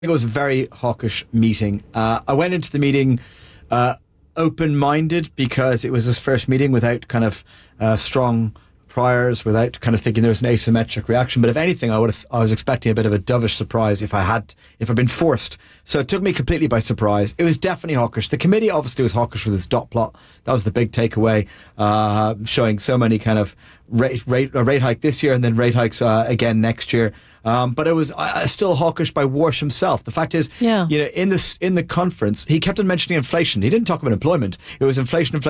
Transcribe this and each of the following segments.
it was a very hawkish meeting. I went into the meeting open-minded because it was his first meeting without kind of strong priors, without kind of thinking there was an asymmetric reaction. But if anything, I was expecting a bit of a dovish surprise if I'd been forced. So it took me completely by surprise. It was definitely hawkish. The committee obviously was hawkish with its dot plot. That was the big takeaway, showing so many kind of rate hike this year and then rate hikes again next year. But it was still hawkish by Warsh himself. The fact is, in the conference, he kept on mentioning inflation. He didn't talk about employment. It was inflation.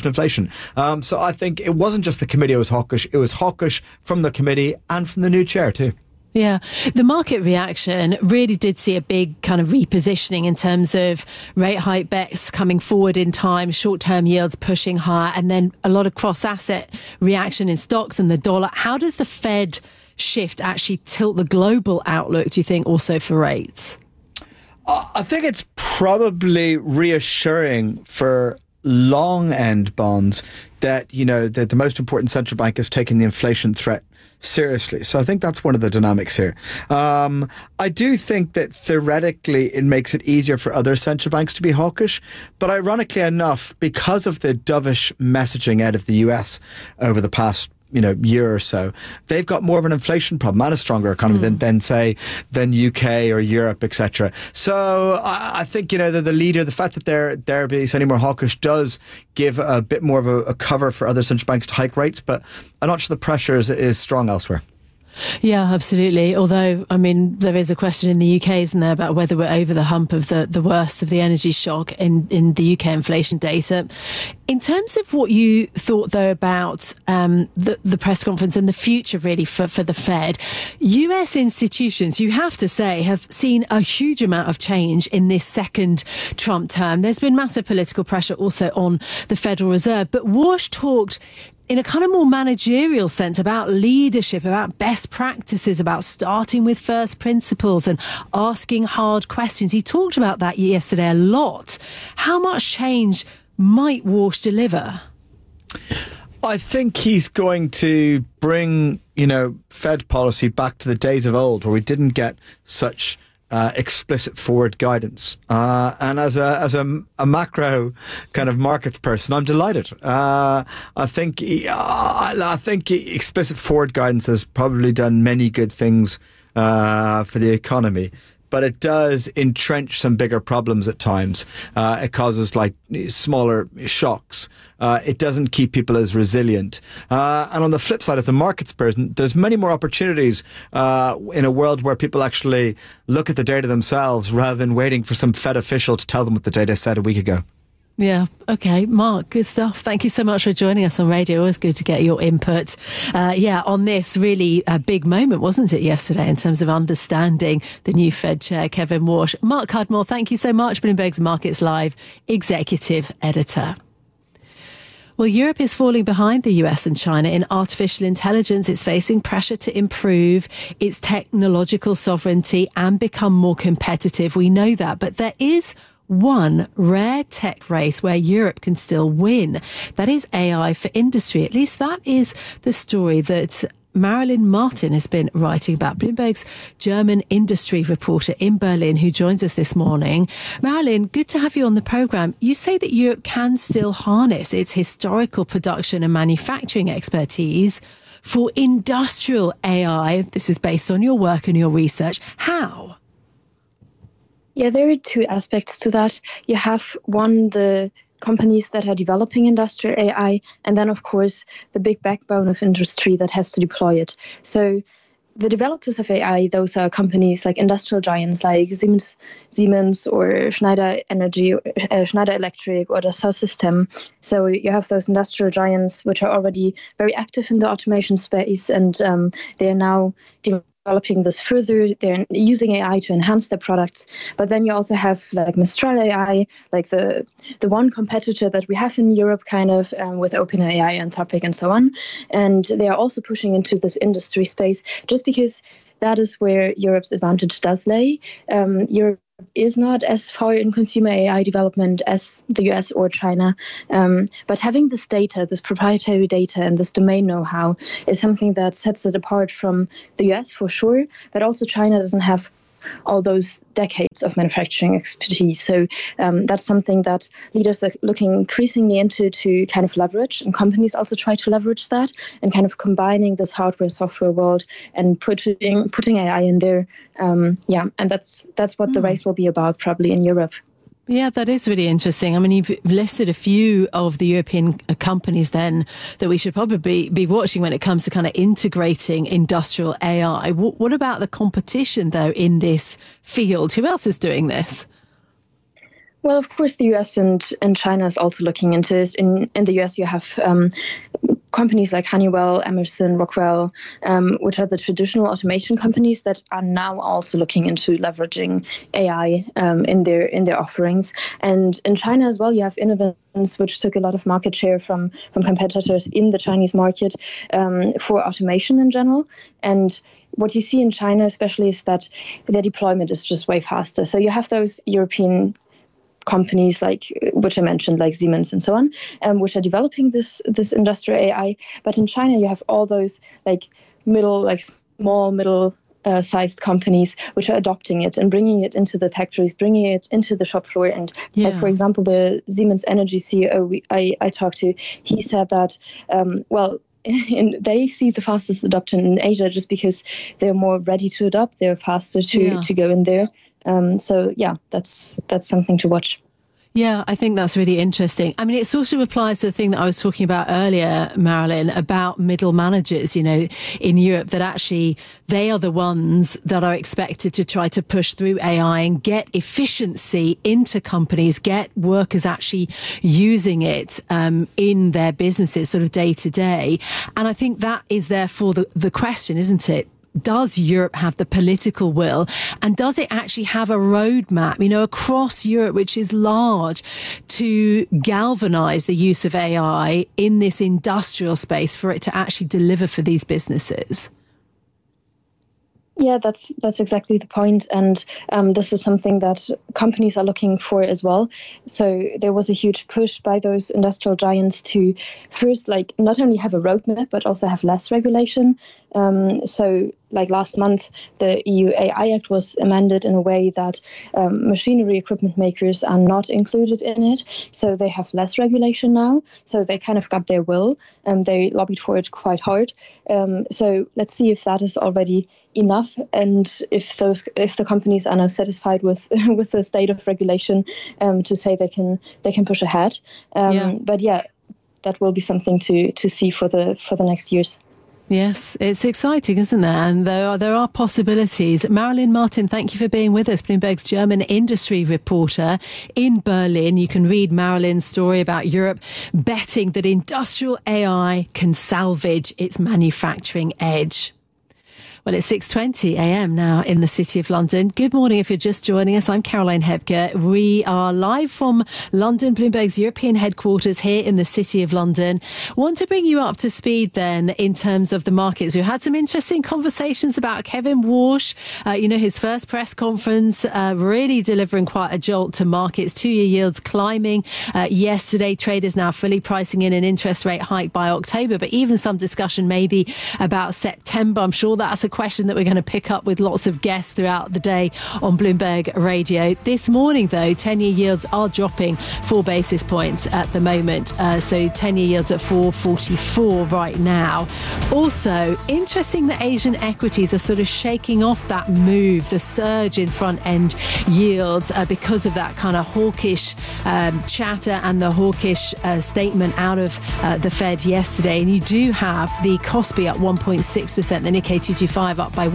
So I think it wasn't just the committee who was hawkish. It was hawkish from the committee and from the new chair too. Yeah, the market reaction really did see a big kind of repositioning in terms of rate hike bets coming forward in time, short-term yields pushing higher, and then a lot of cross-asset reaction in stocks and the dollar. How does the Fed shift actually tilt the global outlook, do you think, also for rates? I think it's probably reassuring for long end bonds that, that the most important central bank is taking the inflation threat seriously. So I think that's one of the dynamics here. I do think that theoretically it makes it easier for other central banks to be hawkish, but ironically enough, because of the dovish messaging out of the US over the past year or so, they've got more of an inflation problem and a stronger economy than UK or Europe, etc. So I think the leader, the fact that they're being any more hawkish does give a bit more of a cover for other central banks to hike rates, but I'm not sure the pressure is strong elsewhere. Yeah, absolutely. Although, there is a question in the UK, isn't there, about whether we're over the hump of the worst of the energy shock in the UK inflation data. In terms of what you thought, though, about the press conference and the future, really, for the Fed, US institutions, you have to say, have seen a huge amount of change in this second Trump term. There's been massive political pressure also on the Federal Reserve. But Warsh talked in a kind of more managerial sense about leadership, about best practices, about starting with first principles and asking hard questions. He talked about that yesterday a lot. How much change might Warsh deliver? I think he's going to bring, Fed policy back to the days of old where we didn't get such explicit forward guidance. And as a macro kind of markets person, I'm delighted. I think explicit forward guidance has probably done many good things for the economy, but it does entrench some bigger problems at times. It causes smaller shocks. It doesn't keep people as resilient. And on the flip side, as a markets person, there's many more opportunities in a world where people actually look at the data themselves rather than waiting for some Fed official to tell them what the data said a week ago. Yeah. Okay. Mark, good stuff. Thank you so much for joining us on radio. Always good to get your input. On this really big moment, wasn't it, yesterday, in terms of understanding the new Fed chair, Kevin Warsh. Mark Cudmore, thank you so much. Bloomberg's Markets Live executive editor. Well, Europe is falling behind the US and China in artificial intelligence. It's facing pressure to improve its technological sovereignty and become more competitive. We know that. But there is one rare tech race where Europe can still win. That is AI for industry. At least that is the story that Marilyn Martin has been writing about, Bloomberg's German industry reporter in Berlin, who joins us this morning. Marilyn, good to have you on the programme. You say that Europe can still harness its historical production and manufacturing expertise for industrial AI. This is based on your work and your research. How? Yeah, there are two aspects to that. You have one, the companies that are developing industrial AI, and then, of course, the big backbone of industry that has to deploy it. So the developers of AI, those are companies like industrial giants like Siemens or Schneider Electric or Dassault System. So you have those industrial giants which are already very active in the automation space, and they are now developing this further. They're using AI to enhance their products. But then you also have like Mistral AI, like the one competitor that we have in Europe, kind of with OpenAI, Anthropic, and so on. And they are also pushing into this industry space just because that is where Europe's advantage does lay. Europe is not as far in consumer AI development as the US or China. But having this data, this proprietary data and this domain know-how is something that sets it apart from the US for sure. But also China doesn't have all those decades of manufacturing expertise. So that's something that leaders are looking increasingly into to kind of leverage, and companies also try to leverage that, and kind of combining this hardware software world and putting AI in there. And that's what the race will be about, probably in Europe. Yeah, that is really interesting. I mean, you've listed a few of the European companies then that we should probably be watching when it comes to kind of integrating industrial AI. What about the competition, though, in this field? Who else is doing this? Well, of course, the US and China is also looking into it. In the US, you have companies like Honeywell, Emerson, Rockwell, which are the traditional automation companies that are now also looking into leveraging AI in their offerings. And in China as well, you have Innovance, which took a lot of market share from competitors in the Chinese market for automation in general. And what you see in China especially is that their deployment is just way faster. So you have those European companies which I mentioned, like Siemens and so on, which are developing this industrial AI. But in China, you have all those small middle sized companies which are adopting it and bringing it into the factories, bringing it into the shop floor. And for example, the Siemens Energy CEO I talked to, he said that they see the fastest adoption in Asia just because they're more ready to adopt. They're faster to go in there. That's something to watch. Yeah, I think that's really interesting. I mean, it sort of applies to the thing that I was talking about earlier, Marilyn, about middle managers, in Europe, that actually they are the ones that are expected to try to push through AI and get efficiency into companies, get workers actually using it in their businesses sort of day to day. And I think that is therefore the question, isn't it? Does Europe have the political will, and does it actually have a roadmap, across Europe, which is large, to galvanize the use of AI in this industrial space for it to actually deliver for these businesses? Yeah, that's exactly the point. And this is something that companies are looking for as well. So there was a huge push by those industrial giants to first, not only have a roadmap, but also have less regulation. So last month, the EU AI Act was amended in a way that machinery equipment makers are not included in it. So they have less regulation now. So they kind of got their will, and they lobbied for it quite hard. So let's see if that is already enough, and if the companies are now satisfied with the state of regulation to say they can push ahead. But that will be something to see for the next years. Yes, it's exciting, isn't there? And there are possibilities. Marilyn Martin, thank you for being with us, Bloomberg's German industry reporter in Berlin. You can read Marilyn's story about Europe betting that industrial AI can salvage its manufacturing edge. Well, it's 6:20 a.m. now in the City of London. Good morning if you're just joining us. I'm Caroline Hebke. We are live from London, Bloomberg's European headquarters here in the City of London. Want to bring you up to speed then in terms of the markets. We had some interesting conversations about Kevin Warsh, his first press conference, really delivering quite a jolt to markets. 2-year yields climbing yesterday. Traders now fully pricing in an interest rate hike by October, but even some discussion maybe about September. I'm sure that's a question that we're going to pick up with lots of guests throughout the day on Bloomberg Radio. This morning, though, 10-year yields are dropping 4 basis points at the moment. So 10-year yields at 4.44 right now. Also, interesting that Asian equities are sort of shaking off that move, the surge in front-end yields because of that kind of hawkish chatter and the hawkish statement out of the Fed yesterday. And you do have the Kospi up 1.6%, the Nikkei 225 up by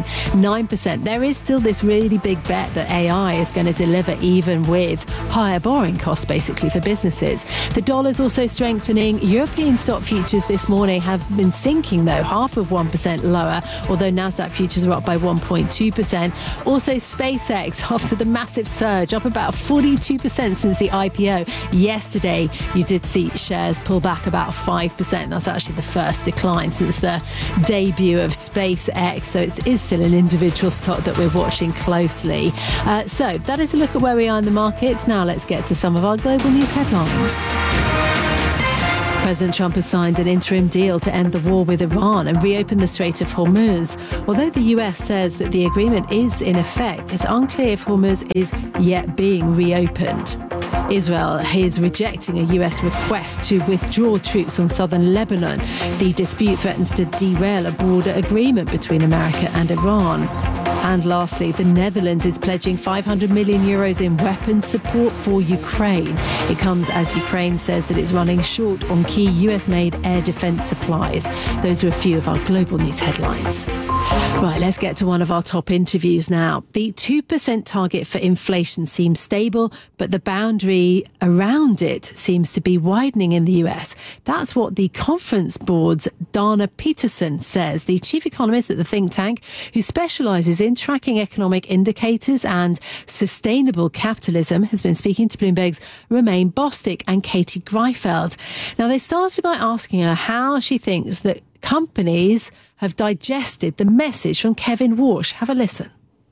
1.9%. There is still this really big bet that AI is going to deliver even with higher borrowing costs, basically, for businesses. The dollar's also strengthening. European stock futures this morning have been sinking, though, 0.5% lower, although Nasdaq futures are up by 1.2%. Also, SpaceX, after the massive surge, up about 42% since the IPO. Yesterday, you did see shares pull back about 5%. That's actually the first decline since the debut of SpaceX. So it is still an individual stock that we're watching closely. So that is a look at where we are in the markets. Now let's get to some of our global news headlines. President Trump has signed an interim deal to end the war with Iran and reopen the Strait of Hormuz. Although the US says that the agreement is in effect, it's unclear if Hormuz is yet being reopened. Israel is rejecting a US request to withdraw troops from southern Lebanon. The dispute threatens to derail a broader agreement between America and Iran. And lastly, the Netherlands is pledging 500 million euros in weapons support for Ukraine. It comes as Ukraine says that it's running short on key US-made air defense supplies. Those are a few of our global news headlines. Right, let's get to one of our top interviews now. The 2% target for inflation seems stable, but the boundary around it seems to be widening in the US. That's what the Conference Board's Dana Peterson says, the chief economist at the think tank who specialises in tracking economic indicators and sustainable capitalism, has been speaking to Bloomberg's Romain Bostick and Katie Greifeld. Now, they started by asking her how she thinks that companies have digested the message from Kevin Warsh. Have a listen.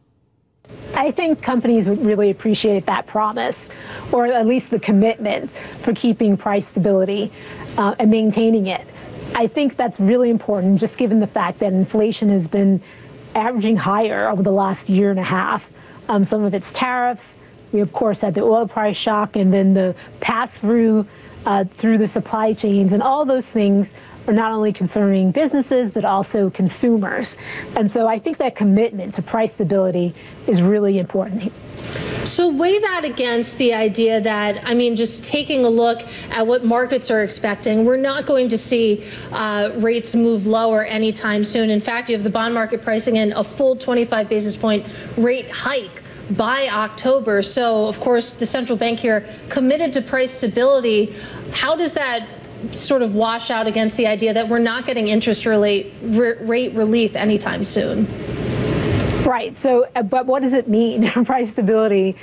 I think companies would really appreciate that promise, or at least the commitment for keeping price stability and maintaining it. I think that's really important, just given the fact that inflation has been averaging higher over the last year and a half. Some of it's tariffs. We, of course, had the oil price shock and then the pass-through through the supply chains, and all those things are not only concerning businesses, but also consumers. And so I think that commitment to price stability is really important. So weigh that against the idea that, just taking a look at what markets are expecting, we're not going to see rates move lower anytime soon. In fact, you have the bond market pricing in a full 25 basis point rate hike by October. So, of course, the central bank here committed to price stability. How does that sort of wash out against the idea that we're not getting interest rate relief anytime soon? Right. So, but what does it mean, price stability,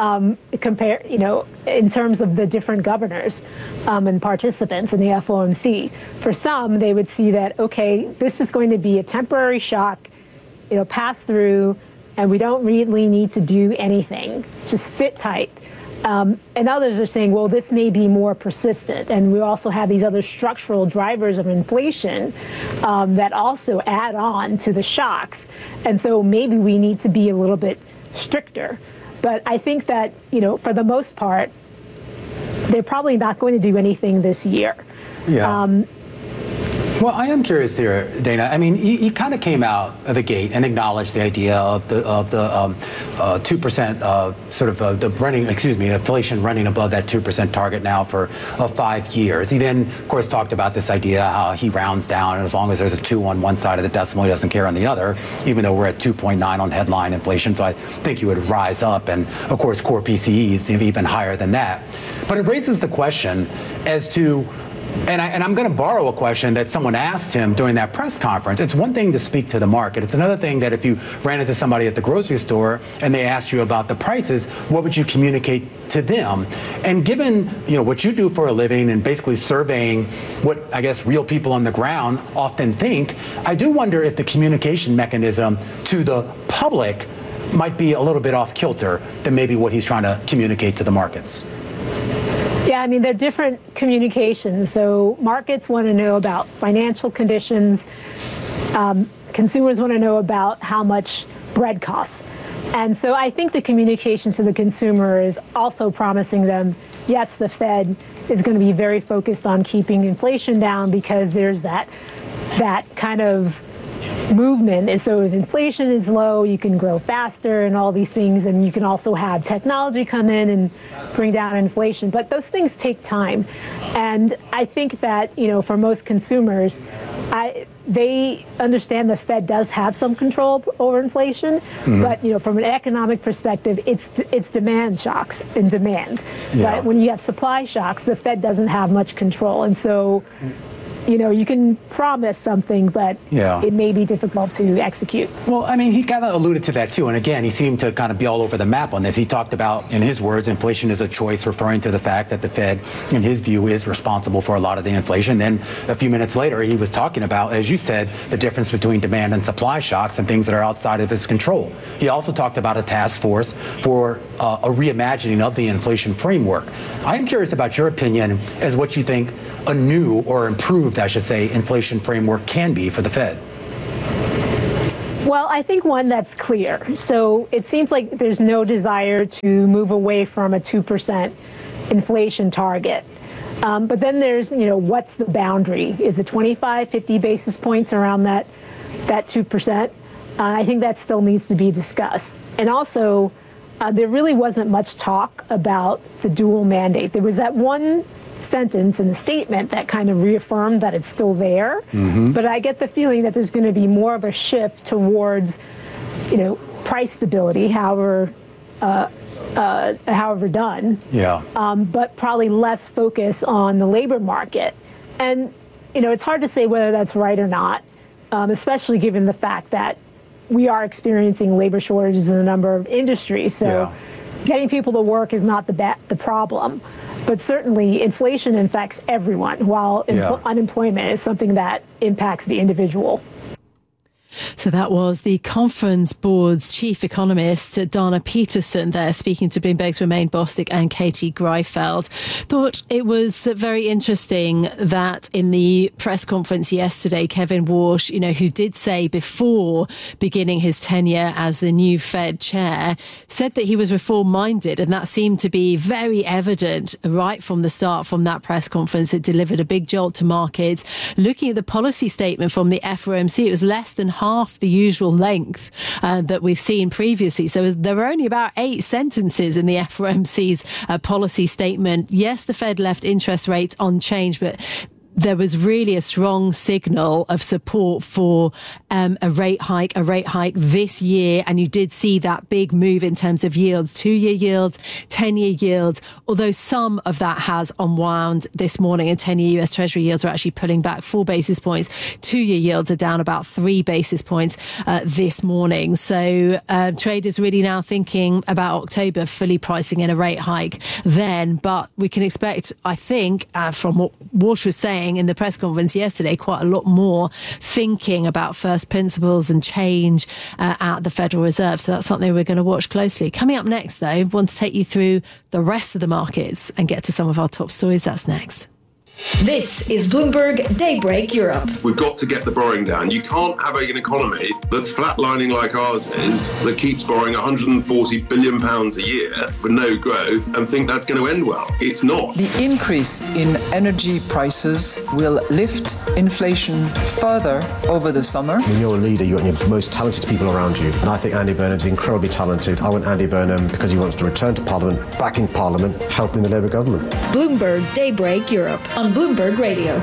in terms of the different governors and participants in the FOMC? For some, they would see that, okay, this is going to be a temporary shock, pass through, and we don't really need to do anything. Just sit tight. And others are saying, well, this may be more persistent. And we also have these other structural drivers of inflation that also add on to the shocks. And so maybe we need to be a little bit stricter. But I think that, for the most part, they're probably not going to do anything this year. Yeah. Well, I am curious here, Dana. He kind of came out of the gate and acknowledged the idea of the 2% inflation running above that 2% target now for 5 years. He then, of course, talked about this idea how he rounds down, and as long as there's a 2 on one side of the decimal, he doesn't care on the other, even though we're at 2.9 on headline inflation. So I think he would rise up, and of course, core PCE is even higher than that. But it raises the question as to, and I'm going to borrow a question that someone asked him during that press conference. It's one thing to speak to the market. It's another thing that if you ran into somebody at the grocery store and they asked you about the prices, what would you communicate to them? And given what you do for a living and basically surveying what I guess real people on the ground often think, I do wonder if the communication mechanism to the public might be a little bit off kilter than maybe what he's trying to communicate to the markets. Yeah, they're different communications. So markets want to know about financial conditions. Consumers want to know about how much bread costs. And so I think the communication to the consumer is also promising them, yes, the Fed is going to be very focused on keeping inflation down because there's that kind of movement. And so if inflation is low, you can grow faster and all these things. And you can also have technology come in and bring down inflation. But those things take time. And I think that, for most consumers, they understand the Fed does have some control over inflation. Mm-hmm. But, from an economic perspective, it's demand shocks and demand. Yeah. Right? When you have supply shocks, the Fed doesn't have much control. And so you can promise something, but it may be difficult to execute. Well, I mean, he kind of alluded to that too. And again, he seemed to kind of be all over the map on this. He talked about, in his words, inflation is a choice, referring to the fact that the Fed, in his view, is responsible for a lot of the inflation. Then a few minutes later, he was talking about, as you said, the difference between demand and supply shocks and things that are outside of his control. He also talked about a task force for a reimagining of the inflation framework. I am curious about your opinion as what you think a new or improved, I should say, inflation framework can be for the Fed. Well, I think one that's clear. So it seems like there's no desire to move away from a 2% inflation target. But then there's, what's the boundary? Is it 25, 50 basis points around that 2%? I think that still needs to be discussed. And also, there really wasn't much talk about the dual mandate. There was that one sentence in the statement that kind of reaffirmed that it's still there. But I get the feeling that there's going to be more of a shift towards, price stability, however done. But probably less focus on the labor market. And, it's hard to say whether that's right or not, especially given the fact that we are experiencing labor shortages in a number of industries. So getting people to work is not the problem. But certainly inflation affects everyone, while unemployment is something that impacts the individual. So that was the Conference Board's chief economist, Dana Peterson, there speaking to Bloomberg's Romain Bostic and Katie Greifeld. Thought it was very interesting that in the press conference yesterday, Kevin Warsh, who did say before beginning his tenure as the new Fed chair, said that he was reform-minded, and that seemed to be very evident right from the start from that press conference. It delivered a big jolt to markets. Looking at the policy statement from the FOMC, it was less than half the usual length that we've seen previously. So there were only about 8 sentences in the FOMC's policy statement. Yes, the Fed left interest rates unchanged, but there was really a strong signal of support for a rate hike this year. And you did see that big move in terms of yields, 2-year yields, 10-year yields, although some of that has unwound this morning, and 10-year US Treasury yields are actually pulling back 4 basis points. 2-year yields are down about 3 basis points this morning. So traders really now thinking about October, fully pricing in a rate hike then. But we can expect, I think, from what Warsh was saying in the press conference yesterday, quite a lot more thinking about first principles and change at the Federal Reserve. So that's something we're going to watch closely. Coming up next, though, I want to take you through the rest of the markets and get to some of our top stories. That's next. This is Bloomberg Daybreak Europe. We've got to get the borrowing down. You can't have an economy that's flatlining like ours is, that keeps borrowing £140 billion a year with no growth and think that's going to end well. It's not. The increase in energy prices will lift inflation further over the summer. When you're a leader, you want your most talented people around you. And I think Andy Burnham's incredibly talented. I want Andy Burnham because he wants to return to Parliament, back in Parliament, helping the Labour government. Bloomberg Daybreak Europe on Bloomberg Radio.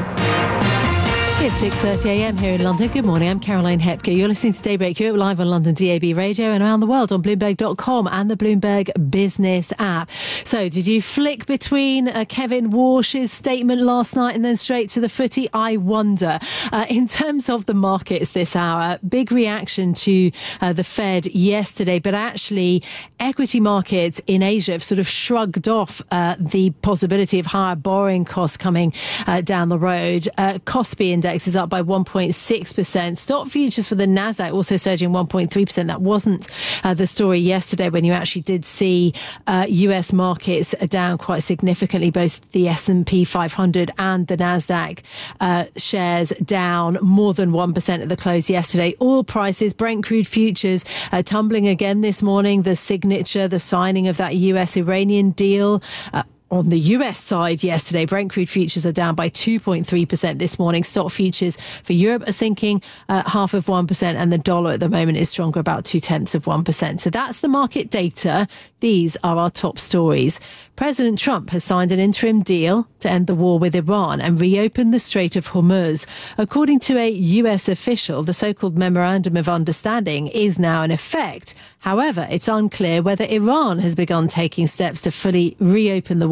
It's 6:30 a.m. here in London. Good morning. I'm Caroline Hepker. You're listening to Daybreak Europe live on London DAB Radio and around the world on Bloomberg.com and the Bloomberg Business app. So did you flick between Kevin Warsh's statement last night and then straight to the footy? I wonder. In terms of the markets this hour, big reaction to the Fed yesterday, but actually equity markets in Asia have sort of shrugged off the possibility of higher borrowing costs coming down the road. Kospi index is up by 1.6%. Stock futures for the Nasdaq also surging 1.3%. That wasn't the story yesterday when you actually did see US markets down quite significantly. Both the S&P 500 and the Nasdaq shares down more than 1% at the close yesterday. Oil prices, Brent crude futures tumbling again this morning. The signing of that US-Iranian deal. On the US side yesterday, Brent crude futures are down by 2.3% this morning. Stock futures for Europe are sinking 0.5%, and the dollar at the moment is stronger, about 0.2%. So that's the market data. These are our top stories. President Trump has signed an interim deal to end the war with Iran and reopen the Strait of Hormuz. According to a US official, the so-called Memorandum of Understanding is now in effect. However, it's unclear whether Iran has begun taking steps to fully reopen the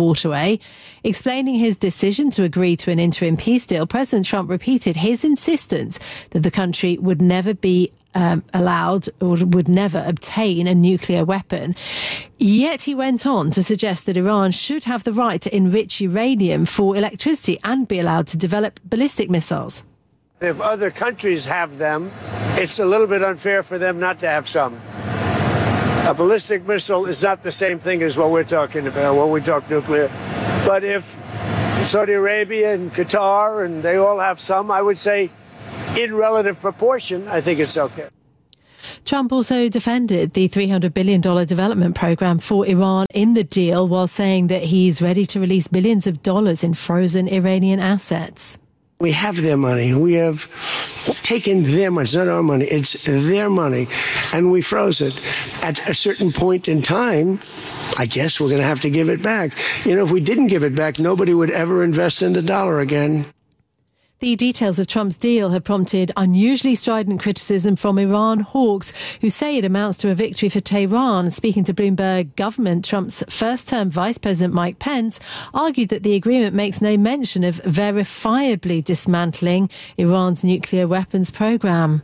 waterway. Explaining his decision to agree to an interim peace deal, President Trump repeated his insistence that the country would never be allowed or would never obtain a nuclear weapon. Yet he went on to suggest that Iran should have the right to enrich uranium for electricity and be allowed to develop ballistic missiles. If other countries have them, it's a little bit unfair for them not to have some. A ballistic missile is not the same thing as what we're talking about when we talk nuclear. But if Saudi Arabia and Qatar and they all have some, I would say in relative proportion, I think it's okay. Trump also defended the $300 billion development program for Iran in the deal, while saying that he's ready to release billions of dollars in frozen Iranian assets. We have their money. We have taken their money. It's not our money. It's their money. And we froze it. At a certain point in time, I guess we're going to have to give it back. If we didn't give it back, nobody would ever invest in the dollar again. The details of Trump's deal have prompted unusually strident criticism from Iran hawks, who say it amounts to a victory for Tehran. Speaking to Bloomberg Government, Trump's first-term Vice President Mike Pence argued that the agreement makes no mention of verifiably dismantling Iran's nuclear weapons program.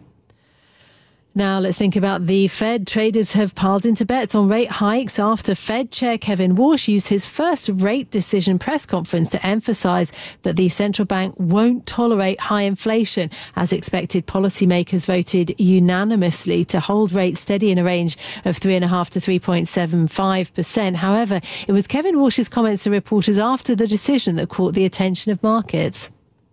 Now let's think about the Fed. Traders have piled into bets on rate hikes after Fed Chair Kevin Warsh used his first rate decision press conference to emphasize that the central bank won't tolerate high inflation. As expected, policymakers voted unanimously to hold rates steady in a range of 3.5% to 3.75%. However, it was Kevin Warsh's comments to reporters after the decision that caught the attention of markets.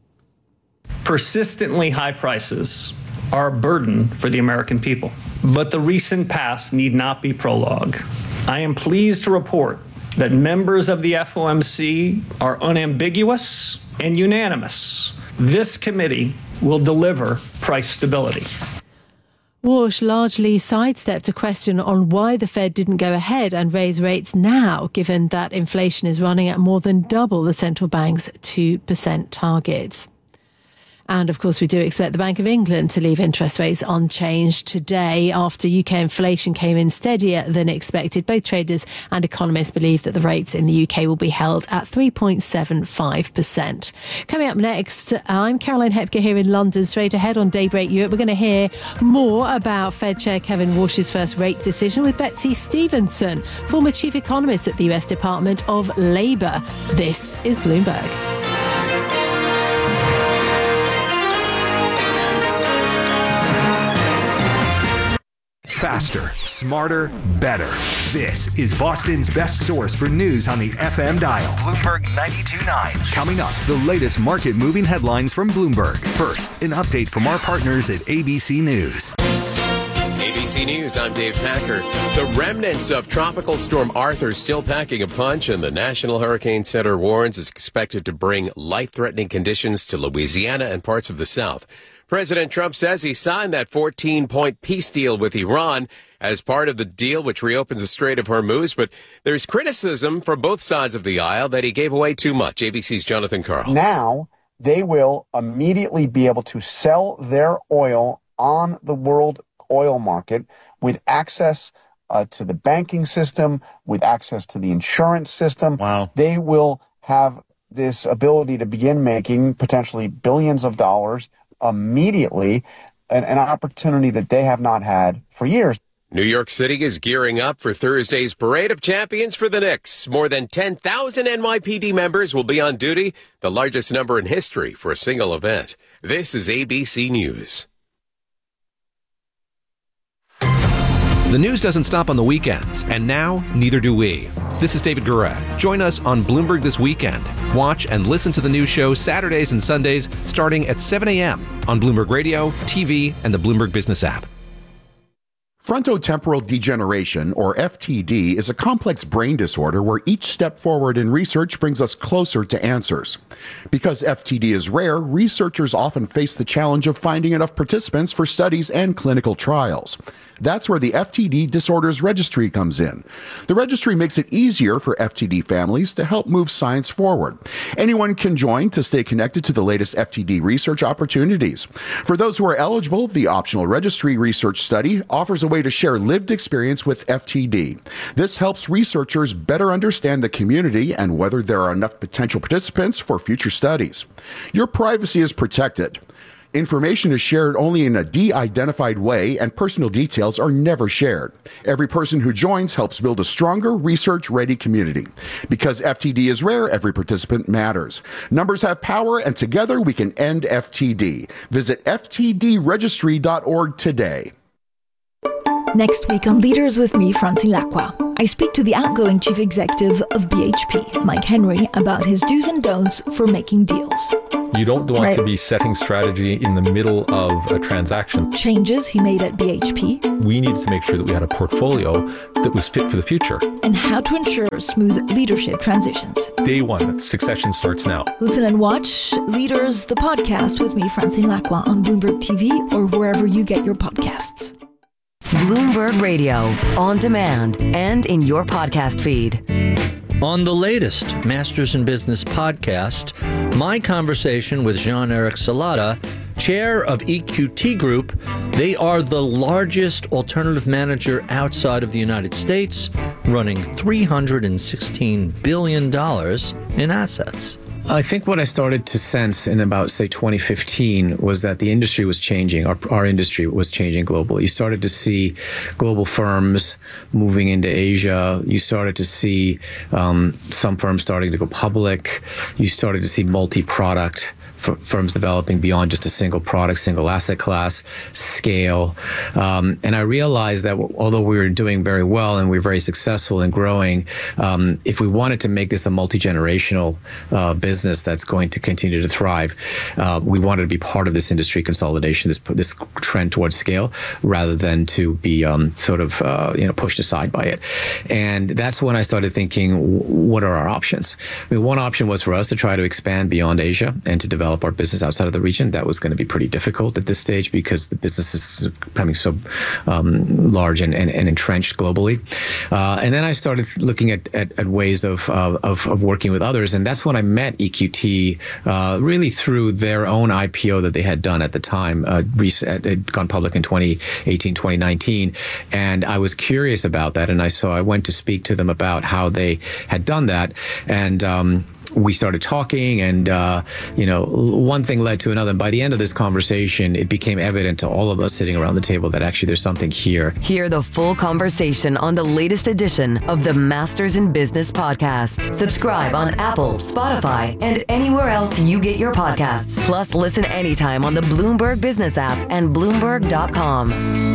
Persistently high prices are a burden for the American people. But the recent past need not be prologue. I am pleased to report that members of the FOMC are unambiguous and unanimous. This committee will deliver price stability. Warsh largely sidestepped a question on why the Fed didn't go ahead and raise rates now, given that inflation is running at more than double the central bank's 2% target. And of course, we do expect the Bank of England to leave interest rates unchanged today after UK inflation came in steadier than expected. Both traders and economists believe that the rates in the UK will be held at 3.75%. Coming up next, I'm Caroline Hepker here in London. Straight ahead on Daybreak Europe, we're going to hear more about Fed Chair Kevin Warsh's first rate decision with Betsy Stevenson, former chief economist at the US Department of Labour. This is Bloomberg. Faster, smarter, better. This is Boston's best source for news on the FM dial. Bloomberg 92.9. Coming up, the latest market-moving headlines from Bloomberg. First, an update from our partners at ABC News. ABC News, I'm Dave Packer. The remnants of Tropical Storm Arthur still packing a punch, and the National Hurricane Center warns it's expected to bring life-threatening conditions to Louisiana and parts of the South. President Trump says he signed that 14-point peace deal with Iran as part of the deal which reopens the Strait of Hormuz, but there's criticism from both sides of the aisle that he gave away too much. ABC's Jonathan Karl. Now they will immediately be able to sell their oil on the world oil market with access to the banking system, with access to the insurance system. Wow. They will have this ability to begin making potentially billions of dollars immediately, an opportunity that they have not had for years. New York City is gearing up for Thursday's Parade of Champions for the Knicks. More than 10,000 NYPD members will be on duty, the largest number in history for a single event. This is ABC News. The news doesn't stop on the weekends, and now neither do we. This is David Gura. Join us on Bloomberg This Weekend. Watch and listen to the news show Saturdays and Sundays starting at 7 a.m. on Bloomberg Radio, TV, and the Bloomberg Business app. Frontotemporal degeneration, or FTD, is a complex brain disorder where each step forward in research brings us closer to answers. Because FTD is rare, researchers often face the challenge of finding enough participants for studies and clinical trials. That's where the FTD Disorders Registry comes in. The registry makes it easier for FTD families to help move science forward. Anyone can join to stay connected to the latest FTD research opportunities. For those who are eligible, the optional registry research study offers a way to share lived experience with FTD. This helps researchers better understand the community and whether there are enough potential participants for future studies. Your privacy is protected. Information is shared only in a de-identified way, and personal details are never shared. Every person who joins helps build a stronger, research-ready community. Because FTD is rare, every participant matters. Numbers have power, and together we can end FTD. Visit ftdregistry.org today. Next week on Leaders with me, Francine Lacqua, I speak to the outgoing chief executive of BHP, Mike Henry, about his do's and don'ts for making deals. You don't want to be setting strategy in the middle of a transaction. Changes he made at BHP. We needed to make sure that we had a portfolio that was fit for the future. And how to ensure smooth leadership transitions. Day one, succession starts now. Listen and watch Leaders, the podcast with me, Francine Lacqua, on Bloomberg TV or wherever you get your podcasts. Bloomberg Radio, on demand and in your podcast feed. On the latest Masters in Business podcast, my conversation with Jean-Eric Salata, chair of EQT Group. They are the largest alternative manager outside of the United States, running $316 billion in assets. I think what I started to sense in about, say, 2015 was that the industry was changing. Our industry was changing globally. You started to see global firms moving into Asia. You started to see some firms starting to go public. You started to see multi-product firms developing beyond just a single product, single asset class, scale. And I realized that although we were doing very well and we were very successful in growing, if we wanted to make this a multi-generational business that's going to continue to thrive, we wanted to be part of this industry consolidation, this trend towards scale, rather than to be pushed aside by it. And that's when I started thinking, what are our options? I mean, one option was for us to try to expand beyond Asia and to develop our business outside of the region. That was going to be pretty difficult at this stage because the business is becoming so large and entrenched globally. And then I started looking at ways of working with others, and that's when I met EQT really through their own IPO that they had done at the time. They'd gone public in 2018, 2019, and I was curious about that, and I went to speak to them about how they had done that, and we started talking, and one thing led to another. And by the end of this conversation, it became evident to all of us sitting around the table that actually there's something here. Hear the full conversation on the latest edition of the Masters in Business podcast. Subscribe on Apple, Spotify, and anywhere else you get your podcasts. Plus, listen anytime on the Bloomberg Business app and Bloomberg.com.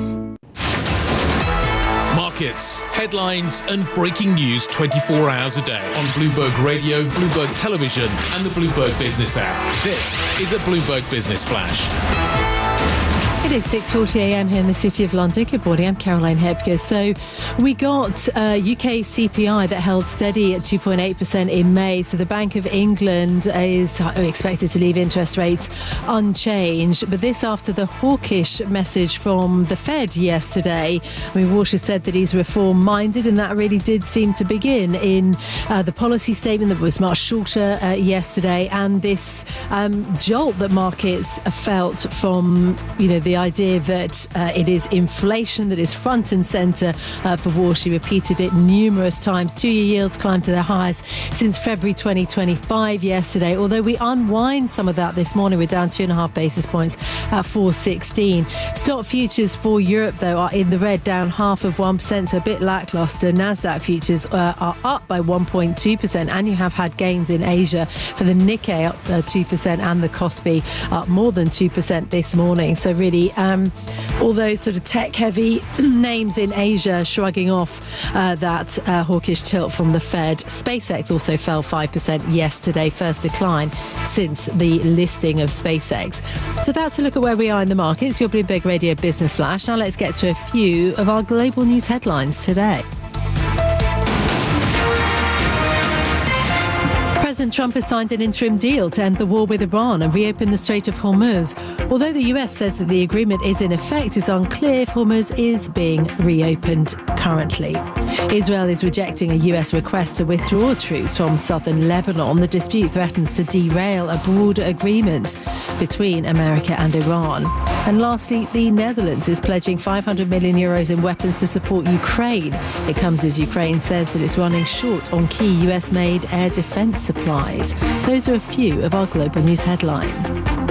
Markets, headlines, and breaking news 24 hours a day on Bloomberg Radio, Bloomberg Television, and the Bloomberg Business app. This is a Bloomberg Business Flash. It is 6:40 a.m. here in the City of London. Good morning, I'm Caroline Hepker. So we got UK CPI that held steady at 2.8% in May. So the Bank of England is expected to leave interest rates unchanged. But this after the hawkish message from the Fed yesterday. I mean, Walsh has said that he's reform-minded, and that really did seem to begin in the policy statement that was much shorter yesterday, and this jolt that markets felt from, the idea that it is inflation that is front and centre for Walsh. He repeated it numerous times. Two-year yields climbed to their highest since February 2025 yesterday. Although we unwind some of that this morning, we're down 2.5 basis points at 416. Stock futures for Europe, though, are in the red, down 0.5%, so a bit lackluster. Nasdaq futures are up by 1.2%, and you have had gains in Asia for the Nikkei up 2% and the Kospi up more than 2% this morning. So really, all those sort of tech-heavy names in Asia shrugging off that hawkish tilt from the Fed. SpaceX also fell 5% yesterday, first decline since the listing of SpaceX. So that's a look at where we are in the markets. Your Bloomberg Radio Business Flash. Now let's get to a few of our global news headlines today. President Trump has signed an interim deal to end the war with Iran and reopen the Strait of Hormuz. Although the US says that the agreement is in effect, it's unclear if Hormuz is being reopened currently. Israel is rejecting a US request to withdraw troops from southern Lebanon. The dispute threatens to derail a broader agreement between America and Iran. And lastly, the Netherlands is pledging 500 million euros in weapons to support Ukraine. It comes as Ukraine says that it's running short on key US-made air defense supplies. Those are a few of our global news headlines.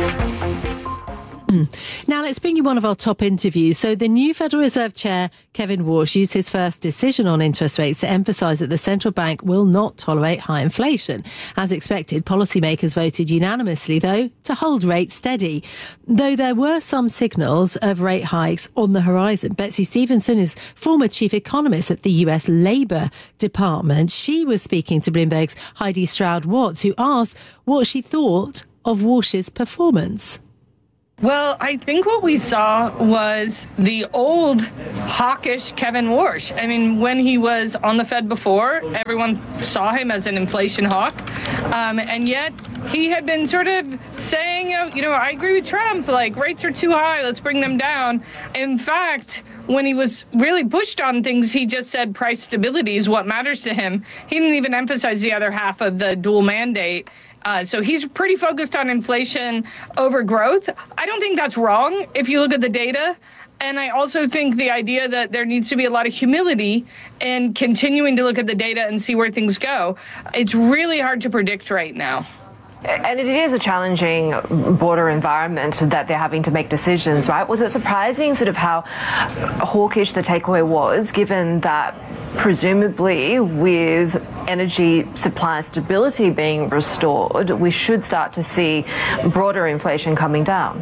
Now let's bring you one of our top interviews. So the new Federal Reserve Chair, Kevin Warsh, used his first decision on interest rates to emphasise that the central bank will not tolerate high inflation. As expected, policymakers voted unanimously, though, to hold rates steady. Though there were some signals of rate hikes on the horizon. Betsy Stevenson is former chief economist at the US Labour Department. She was speaking to Bloomberg's Heidi Stroud-Watts, who asked what she thought of Warsh's performance. Well, I think what we saw was the old hawkish Kevin Warsh. I mean, when he was on the Fed before, everyone saw him as an inflation hawk. And yet he had been sort of saying, I agree with Trump, like rates are too high, let's bring them down. In fact, when he was really pushed on things, he just said price stability is what matters to him. He didn't even emphasize the other half of the dual mandate. So he's pretty focused on inflation over growth. I don't think that's wrong if you look at the data. And I also think the idea that there needs to be a lot of humility in continuing to look at the data and see where things go. It's really hard to predict right now. And it is a challenging border environment that they're having to make decisions, right? Was it surprising sort of how hawkish the takeaway was, given that presumably with energy supply stability being restored, we should start to see broader inflation coming down?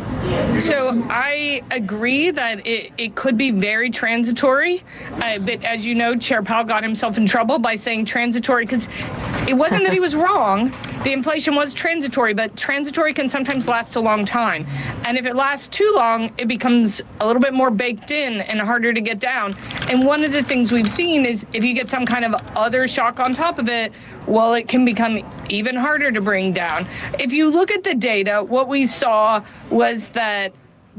So I agree that it could be very transitory. But as you know, Chair Powell got himself in trouble by saying transitory because it wasn't that he was wrong. The inflation was transitory, but transitory can sometimes last a long time. And if it lasts too long, it becomes a little bit more baked in and harder to get down. And one of the things we've seen is if you get some kind of other shock on top of it, well, it can become even harder to bring down. If you look at the data, what we saw was that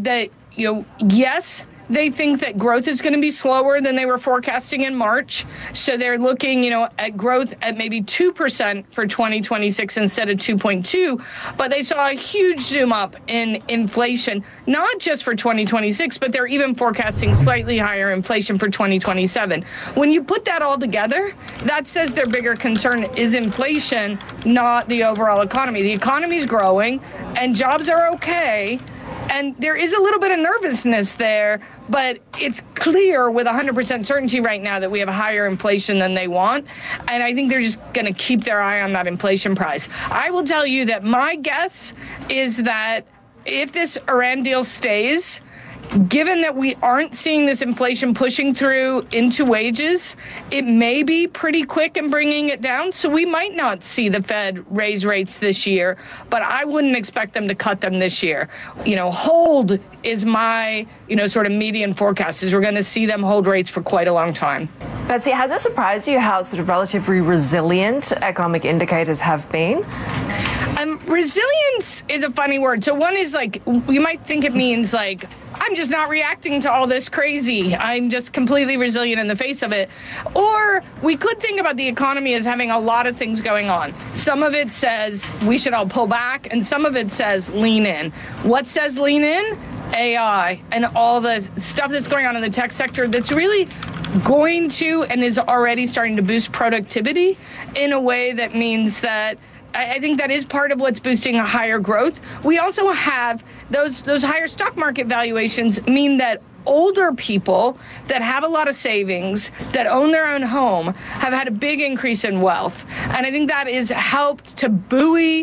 yes, they think that growth is going to be slower than they were forecasting in March. So they're looking, at growth at maybe 2% for 2026 instead of 2.2. But they saw a huge zoom up in inflation, not just for 2026, but they're even forecasting slightly higher inflation for 2027. When you put that all together, that says their bigger concern is inflation, not the overall economy. The economy's growing and jobs are okay. And there is a little bit of nervousness there, but it's clear with 100% certainty right now that we have higher inflation than they want. And I think they're just going to keep their eye on that inflation price. I will tell you that my guess is that if this Iran deal stays, given that we aren't seeing this inflation pushing through into wages, it may be pretty quick in bringing it down. So we might not see the Fed raise rates this year, but I wouldn't expect them to cut them this year. Hold is my, sort of median forecast is we're going to see them hold rates for quite a long time. Betsy, has it surprised you how sort of relatively resilient economic indicators have been? Resilience is a funny word. So one is you might think it means I'm just not reacting to all this crazy. I'm just completely resilient in the face of it. Or we could think about the economy as having a lot of things going on. Some of it says we should all pull back, and some of it says lean in. What says lean in? AI and all the stuff that's going on in the tech sector that's really going to and is already starting to boost productivity in a way that means that I think that is part of what's boosting a higher growth. We also have those higher stock market valuations mean that older people that have a lot of savings, that own their own home, have had a big increase in wealth. And I think that has helped to buoy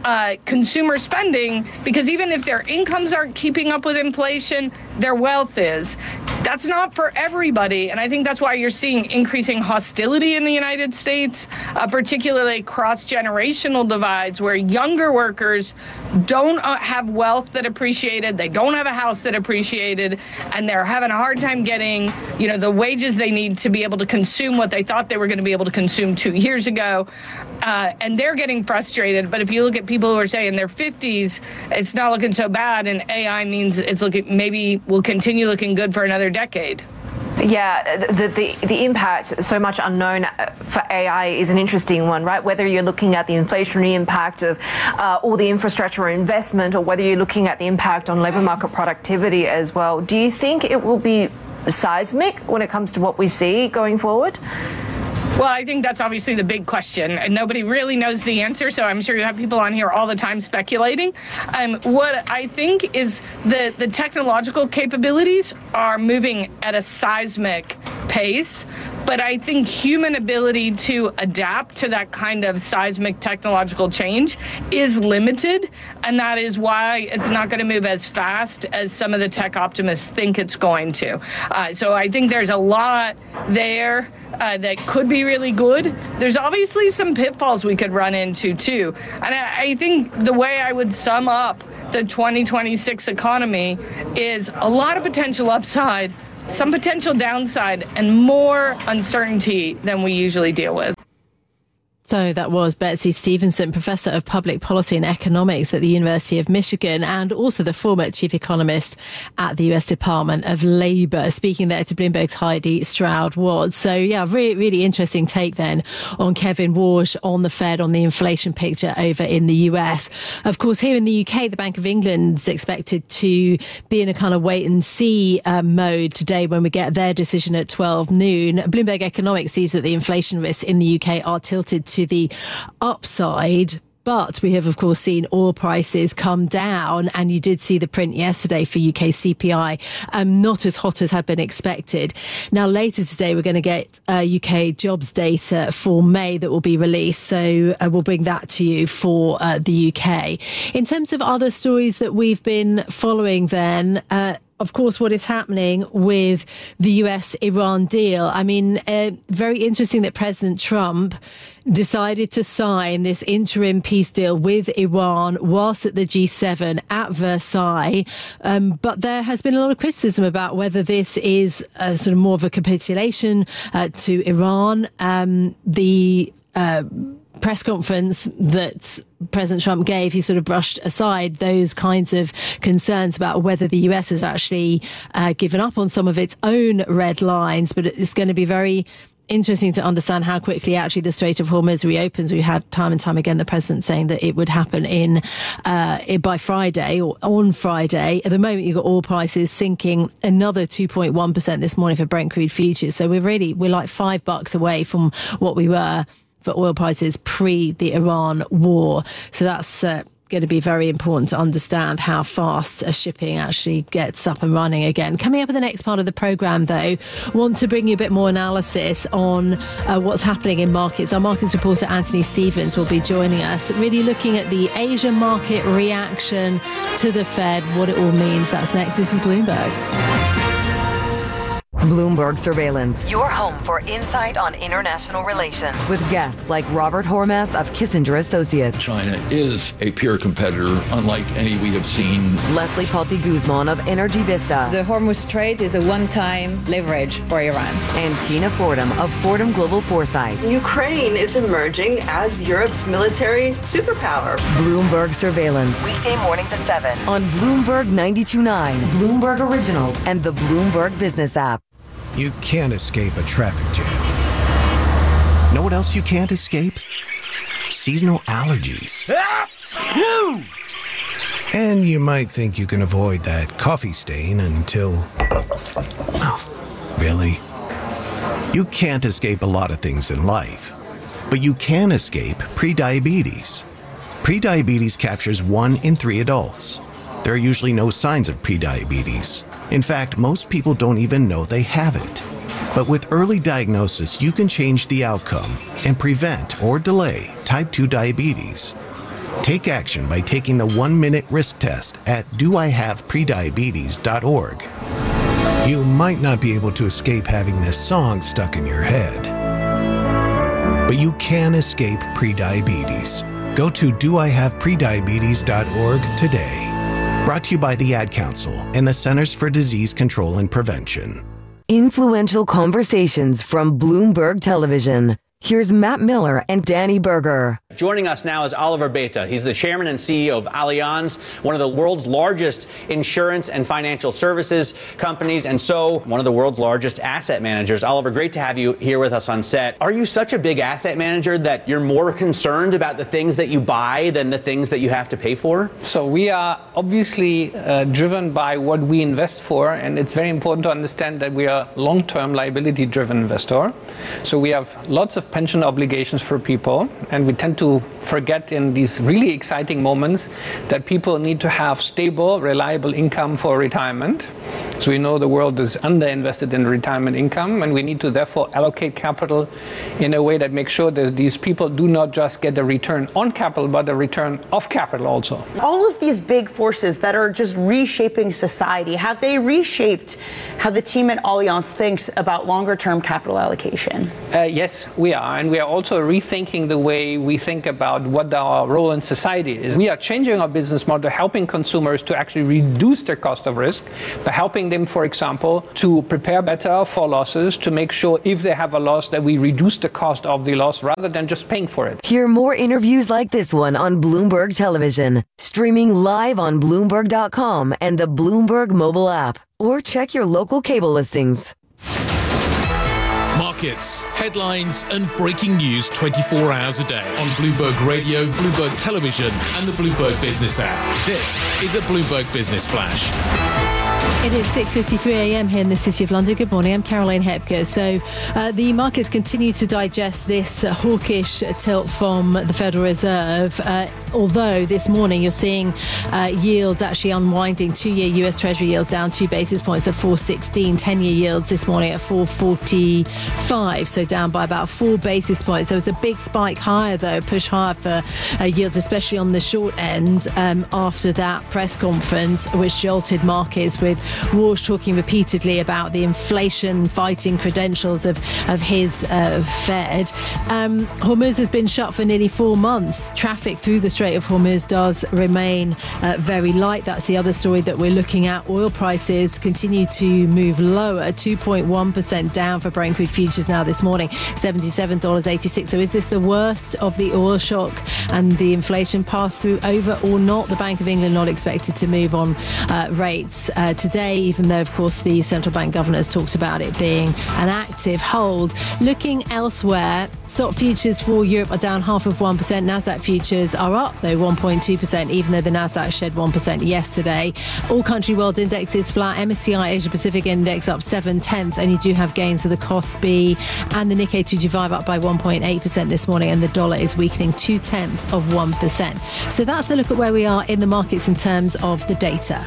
consumer spending, because even if their incomes aren't keeping up with inflation, their wealth is. That's not for everybody, and I think that's why you're seeing increasing hostility in the United States, particularly cross-generational divides where younger workers don't have wealth that appreciated, they don't have a house that appreciated, and they're having a hard time getting, the wages they need to be able to consume what they thought they were going to be able to consume 2 years ago, and they're getting frustrated. But if you look at people who are, say, in their 50s, it's not looking so bad, and AI means it's looking, maybe will continue looking good for another decade. Yeah, the impact, so much unknown for AI, is an interesting one, right? Whether you're looking at the inflationary impact of all the infrastructure investment, or whether you're looking at the impact on labour market productivity as well. Do you think it will be seismic when it comes to what we see going forward? Well, I think that's obviously the big question, and nobody really knows the answer, so I'm sure you have people on here all the time speculating. What I think is the technological capabilities are moving at a seismic pace, but I think human ability to adapt to that kind of seismic technological change is limited, and that is why it's not going to move as fast as some of the tech optimists think it's going to. So I think there's a lot there that could be really good. There's obviously some pitfalls we could run into too. And I think the way I would sum up the 2026 economy is a lot of potential upside, some potential downside, and more uncertainty than we usually deal with. So that was Betsy Stevenson, Professor of Public Policy and Economics at the University of Michigan, and also the former Chief Economist at the US Department of Labour, speaking there to Bloomberg's Heidi Stroud-Ward. So, yeah, really, really interesting take then on Kevin Warsh, on the Fed, on the inflation picture over in the US. Of course, here in the UK, the Bank of England is expected to be in a kind of wait-and-see mode today when we get their decision at 12 noon. Bloomberg Economics sees that the inflation risks in the UK are tilted to the upside. But we have, of course, seen oil prices come down, and you did see the print yesterday for UK CPI, not as hot as had been expected. Now, later today, we're going to get UK jobs data for May that will be released, so we'll bring that to you for the UK. In terms of other stories that we've been following then, of course, what is happening with the US-Iran deal. I mean, very interesting that President Trump decided to sign this interim peace deal with Iran whilst at the G7 at Versailles. But there has been a lot of criticism about whether this is sort of more of a capitulation to Iran. The press conference that President Trump gave, he sort of brushed aside those kinds of concerns about whether the US has actually given up on some of its own red lines. But it's going to be very interesting to understand how quickly actually the Strait of Hormuz reopens. We had time and time again the president saying that it would happen by Friday or on Friday. At the moment, you've got oil prices sinking another 2.1% this morning for Brent crude futures. So we're like $5 away from what we were for oil prices pre the Iran war. So that's going to be very important to understand how fast shipping actually gets up and running again. Coming up in the next part of the programme, though, want to bring you a bit more analysis on what's happening in markets. Our markets reporter Anthony Stevens will be joining us, really looking at the Asia market reaction to the Fed, what it all means. That's next. This is Bloomberg. Bloomberg Surveillance, your home for insight on international relations, with guests like Robert Hormats of Kissinger Associates. China is a peer competitor, unlike any we have seen. Leslie Palti Guzman of Energy Vista. The Hormuz Strait is a one-time leverage for Iran. And Tina Fordham of Fordham Global Foresight. Ukraine is emerging as Europe's military superpower. Bloomberg Surveillance, weekday mornings at 7 on Bloomberg 92.9, Bloomberg Originals, and the Bloomberg Business app. You can't escape a traffic jam. Know what else you can't escape? Seasonal allergies. And you might think you can avoid that coffee stain until... Oh, really? You can't escape a lot of things in life, but you can escape prediabetes. Prediabetes captures 1 in 3 adults. There are usually no signs of prediabetes. In fact, most people don't even know they have it. But with early diagnosis, you can change the outcome and prevent or delay type 2 diabetes. Take action by taking the 1-minute risk test at doihaveprediabetes.org. You might not be able to escape having this song stuck in your head, but you can escape prediabetes. Go to doihaveprediabetes.org today. Brought to you by the Ad Council and the Centers for Disease Control and Prevention. Influential conversations from Bloomberg Television. Here's Matt Miller and Danny Berger. Joining us now is Oliver Beta. He's the chairman and CEO of Allianz, one of the world's largest insurance and financial services companies, and so one of the world's largest asset managers. Oliver, great to have you here with us on set. Are you such a big asset manager that you're more concerned about the things that you buy than the things that you have to pay for? So we are obviously driven by what we invest for, and it's very important to understand that we are long-term liability-driven investor. So we have lots of pension obligations for people, and we tend to forget in these really exciting moments that people need to have stable, reliable income for retirement. So we know the world is underinvested in retirement income, and we need to therefore allocate capital in a way that makes sure that these people do not just get a return on capital, but a return of capital also. All of these big forces that are just reshaping society, have they reshaped how the team at Allianz thinks about longer-term capital allocation? Yes, we are. And we are also rethinking the way we think about what our role in society is. We are changing our business model, helping consumers to actually reduce their cost of risk by helping them, for example, to prepare better for losses, to make sure if they have a loss that we reduce the cost of the loss rather than just paying for it. Hear more interviews like this one on Bloomberg Television, streaming live on Bloomberg.com and the Bloomberg mobile app, or check your local cable listings. Markets, headlines, and breaking news 24 hours a day on Bloomberg Radio, Bloomberg Television, and the Bloomberg Business app. This is a Bloomberg Business Flash. It is 6:53 a.m. here in the City of London. Good morning, I'm Caroline Hepker. So the markets continue to digest this hawkish tilt from the Federal Reserve, although this morning you're seeing yields actually unwinding. 2-year US Treasury yields down 2 basis points at 4.16. 10-year yields this morning at 4.45, so down by about 4 basis points. There was a big spike higher, though, push higher for yields, especially on the short end, after that press conference, which jolted markets, with Walsh talking repeatedly about the inflation-fighting credentials of his Fed. Hormuz has been shut for nearly 4 months. Traffic through the Strait of Hormuz does remain very light. That's the other story that we're looking at. Oil prices continue to move lower, 2.1% down for Brent crude futures now this morning, $77.86. So is this the worst of the oil shock and the inflation pass-through over or not? The Bank of England not expected to move on rates today, even though, of course, the central bank governor has talked about it being an active hold. Looking elsewhere, stock futures for Europe are down 0.5%. Nasdaq futures are up, though, 1.2%, even though the Nasdaq shed 1% yesterday. All country world index is flat. MSCI Asia Pacific Index up 0.7. Only do have gains for the KOSPI and the Nikkei 225 up by 1.8% this morning, and the dollar is weakening 0.2%. So that's a look at where we are in the markets in terms of the data.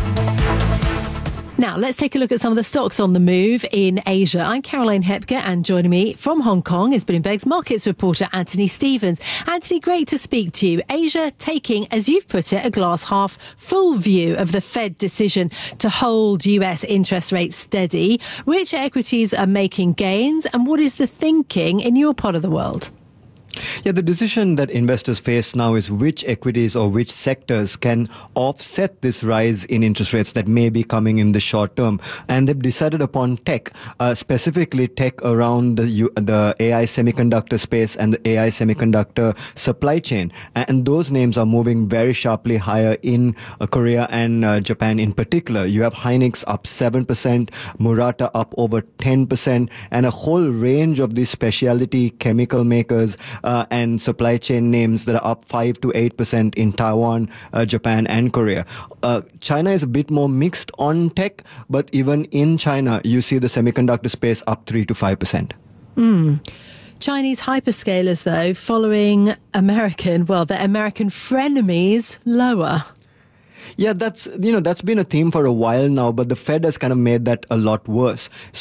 Now, let's take a look at some of the stocks on the move in Asia. I'm Caroline Hepker, and joining me from Hong Kong is Bloomberg's markets reporter Anthony Stevens. Anthony, great to speak to you. Asia taking, as you've put it, a glass half full view of the Fed decision to hold US interest rates steady. Which equities are making gains, and what is the thinking in your part of the world? Yeah, the decision that investors face now is which equities or which sectors can offset this rise in interest rates that may be coming in the short term. And they've decided upon tech, specifically tech around the AI semiconductor space and the AI semiconductor supply chain. And those names are moving very sharply higher in Korea and Japan in particular. You have Hynix up 7%, Murata up over 10%, and a whole range of these specialty chemical makers and supply chain names that are up 5 to 8% in Taiwan, Japan, and Korea. China is a bit more mixed on tech, but even in China, you see the semiconductor space up 3 to 5%. Chinese hyperscalers, though, following their American frenemies lower. Yeah, that's been a theme for a while now, but the Fed has kind of made that a lot worse. So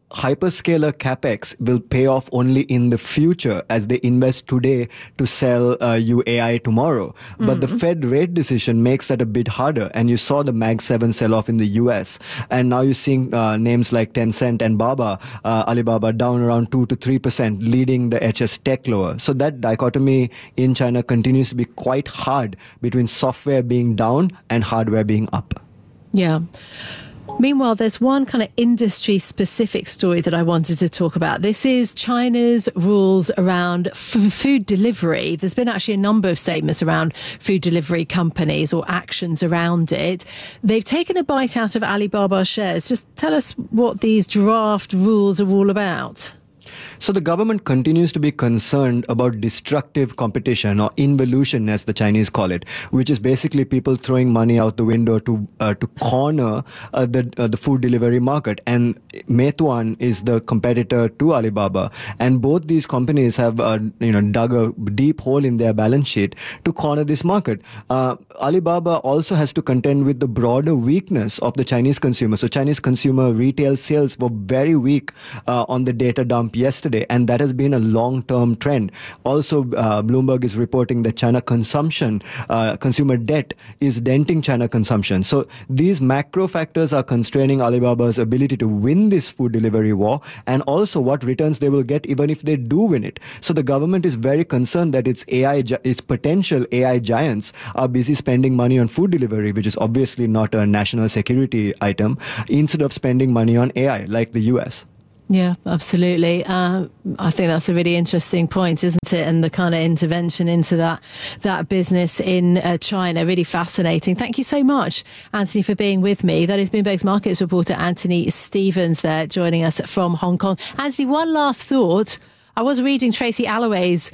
hyperscaler capex will pay off only in the future as they invest today to sell you AI tomorrow. But the Fed rate decision makes that a bit harder. And you saw the Mag 7 sell off in the US. And now you're seeing names like Tencent and Alibaba down around 2 to 3%, leading the HS Tech lower. So that dichotomy in China continues to be quite hard between software being down and hardware being up. Yeah. Meanwhile, there's one kind of industry-specific story that I wanted to talk about. This is China's rules around food delivery. There's been actually a number of statements around food delivery companies or actions around it. They've taken a bite out of Alibaba shares. Just tell us what these draft rules are all about. So the government continues to be concerned about destructive competition, or involution as the Chinese call it, which is basically people throwing money out the window to corner the food delivery market. And Meituan is the competitor to Alibaba, and both these companies have dug a deep hole in their balance sheet to corner this market. Alibaba also has to contend with the broader weakness of the Chinese consumer. So Chinese consumer retail sales were very weak on the data dump yesterday, and that has been a long-term trend. Also, Bloomberg is reporting that China consumption, consumer debt is denting China consumption. So these macro factors are constraining Alibaba's ability to win this food delivery war, and also what returns they will get even if they do win it. So the government is very concerned that its potential AI giants are busy spending money on food delivery, which is obviously not a national security item, instead of spending money on AI like the US. Yeah, absolutely. I think that's a really interesting point, isn't it? And the kind of intervention into that business in China, really fascinating. Thank you so much, Anthony, for being with me. That is Bloomberg's markets reporter Anthony Stevens there, joining us from Hong Kong. Anthony, one last thought. I was reading Tracy Alloway's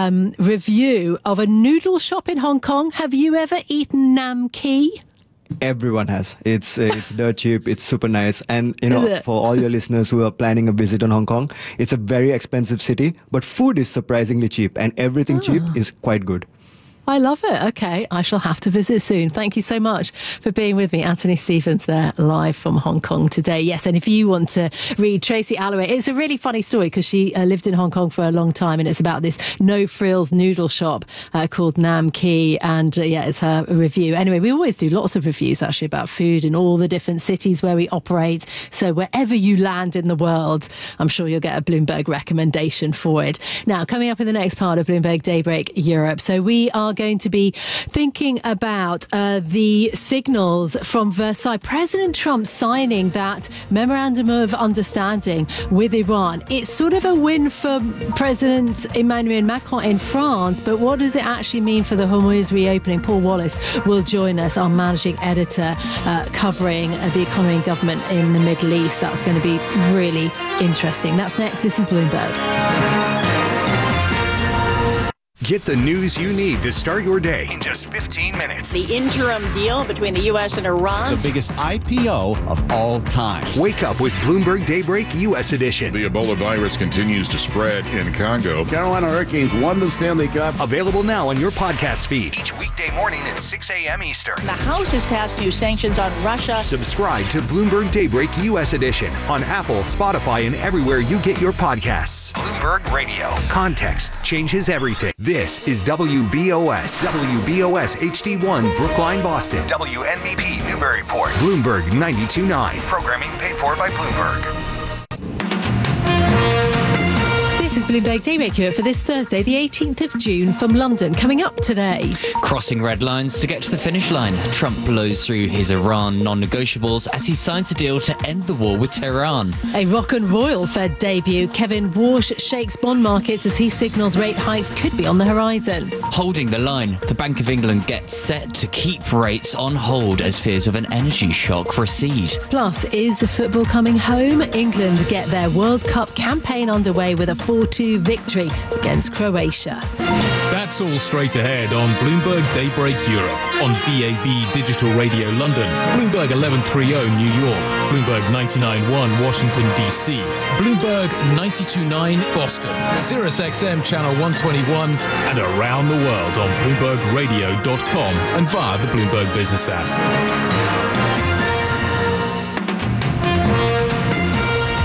review of a noodle shop in Hong Kong. Have you ever eaten Nam Ki? Everyone has. It's dirt cheap. It's super nice. And, for all your listeners who are planning a visit on Hong Kong, it's a very expensive city, but food is surprisingly cheap, and everything cheap is quite good. I love it. Okay, I shall have to visit soon. Thank you so much for being with me. Anthony Stevens there, live from Hong Kong today. Yes, and if you want to read Tracy Alloway, it's a really funny story because she lived in Hong Kong for a long time, and it's about this no-frills noodle shop called Nam Ki, and it's her review. Anyway, we always do lots of reviews actually about food in all the different cities where we operate. So wherever you land in the world, I'm sure you'll get a Bloomberg recommendation for it. Now, coming up in the next part of Bloomberg Daybreak Europe. So we are going to be thinking about the signals from Versailles. President Trump signing that memorandum of understanding with Iran. It's sort of a win for President Emmanuel Macron in France, but what does it actually mean for the Hormuz reopening? Paul Wallace will join us, our managing editor, covering the economy and government in the Middle East. That's going to be really interesting. That's next. This is Bloomberg. Get the news you need to start your day in just 15 minutes. The interim deal between the U.S. and Iran. The biggest IPO of all time. Wake up with Bloomberg Daybreak U.S. edition. The Ebola virus continues to spread in Congo. Carolina Hurricanes won the Stanley Cup. Available now on your podcast feed. Each weekday morning at 6 a.m. Eastern. The House has passed new sanctions on Russia. Subscribe to Bloomberg Daybreak U.S. edition on Apple, Spotify, and everywhere you get your podcasts. Bloomberg Radio. Context changes everything. This is WBOS HD1 Brookline, Boston. WNBP Newburyport. Bloomberg 92.9. Programming paid for by Bloomberg. This is Bloomberg Daybreak Europe for this Thursday, the 18th of June from London. Coming up today. Crossing red lines to get to the finish line. Trump blows through his Iran non-negotiables as he signs a deal to end the war with Tehran. A rock and roll Fed debut. Kevin Warsh shakes bond markets as he signals rate hikes could be on the horizon. Holding the line, the Bank of England gets set to keep rates on hold as fears of an energy shock recede. Plus, is football coming home? England get their World Cup campaign underway with a 4-2 victory against Croatia. That's all straight ahead on Bloomberg Daybreak Europe, on DAB Digital Radio London, Bloomberg 1130 New York, Bloomberg 99.1 Washington DC, Bloomberg 92.9 Boston, Sirius XM Channel 121, and around the world on BloombergRadio.com and via the Bloomberg Business app. Good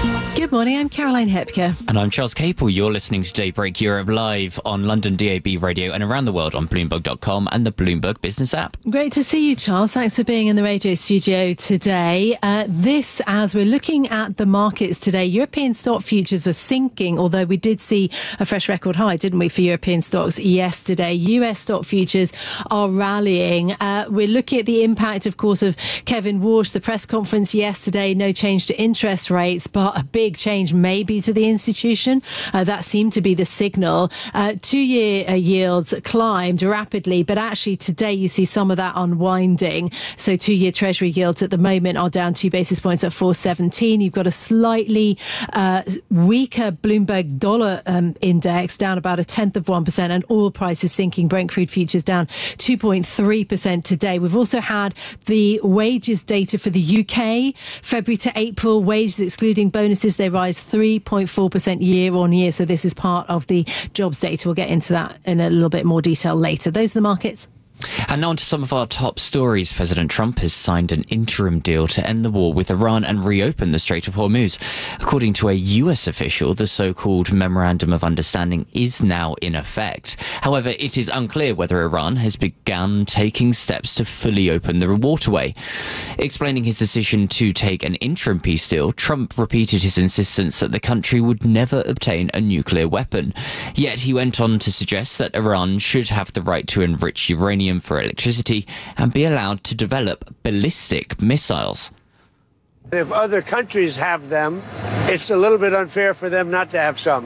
Good morning, I'm Caroline Hepker. And I'm Charles Capel. You're listening to Daybreak Europe live on London DAB radio and around the world on Bloomberg.com and the Bloomberg Business app. Great to see you, Charles. Thanks for being in the radio studio today. This, as we're looking at the markets today, European stock futures are sinking, although we did see a fresh record high, didn't we, for European stocks yesterday. US stock futures are rallying. We're looking at the impact, of course, of Kevin Walsh, the press conference yesterday, no change to interest rates, but a big change maybe to the institution. That seemed to be the signal. 2-year yields climbed rapidly, but actually today you see some of that unwinding. So 2-year Treasury yields at the moment are down 2 basis points at 4.17. You've got a slightly weaker Bloomberg dollar index down about 0.1%, and oil prices sinking. Brent crude futures down 2.3% today. We've also had the wages data for the UK, February to April. Wages excluding bonuses, they rise 3.4% year on year. So this is part of the jobs data. We'll get into that in a little bit more detail later. Those are the markets. And now on to some of our top stories. President Trump has signed an interim deal to end the war with Iran and reopen the Strait of Hormuz. According to a US official, the so-called Memorandum of Understanding is now in effect. However, it is unclear whether Iran has begun taking steps to fully open the waterway. Explaining his decision to take an interim peace deal, Trump repeated his insistence that the country would never obtain a nuclear weapon. Yet he went on to suggest that Iran should have the right to enrich uranium for electricity and be allowed to develop ballistic missiles. If other countries have them, it's a little bit unfair for them not to have some.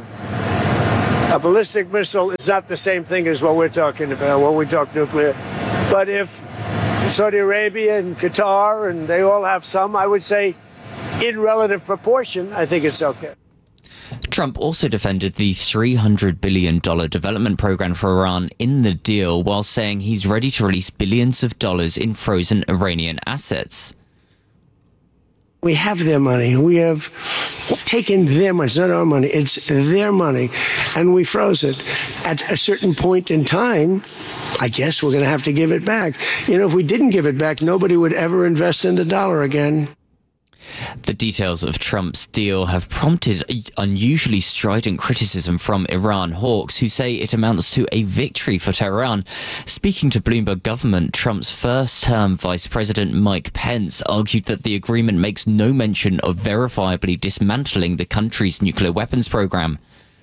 A ballistic missile is not the same thing as what we're talking about when we talk nuclear. But if Saudi Arabia and Qatar and they all have some, I would say in relative proportion, I think it's okay. Trump also defended the $300 billion development program for Iran in the deal, while saying he's ready to release billions of dollars in frozen Iranian assets. We have their money. We have taken their money. It's not our money. It's their money. And we froze it. At a certain point in time, I guess we're going to have to give it back. You know, if we didn't give it back, nobody would ever invest in the dollar again. The details of Trump's deal have prompted unusually strident criticism from Iran hawks, who say it amounts to a victory for Tehran. Speaking to Bloomberg Government, Trump's first-term Vice President Mike Pence argued that the agreement makes no mention of verifiably dismantling the country's nuclear weapons program.